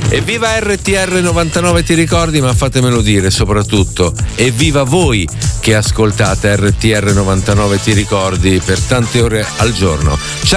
Evviva RTR 99 ti ricordi, ma fatemelo dire soprattutto, evviva voi che ascoltate RTR 99 ti ricordi per tante ore al giorno. Ciao.